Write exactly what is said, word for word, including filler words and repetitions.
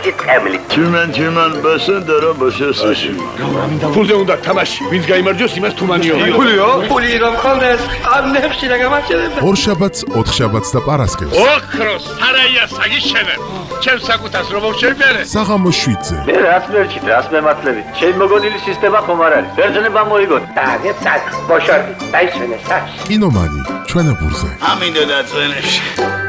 ჭი წემლი. Чиман чиман басан дара башასაში. ფულზე უნდა თამაში. ვინც გაიმარჯვოს იმას თუმანიო. ფულიო? ფული რომ ხონდეს, ამნებში და გამარჯვება. ორშაბათს, ოთხშაბათს და პარასკევს. ოქროს სარაია საგიშენებ. ჩემს საკუთას რომ შევბერე. საღამოს შვიდზე. მე რას მერჩით, რას მემართლებით? ჩემი მოგონილი სისტემა ხომ არ არის. ბერძნება მოიგოთ. დაგეცად, ბოშორდი, დაიჩვენე სახში. კინომანი, ჩვენებურზე. ამინდა და წვენებში.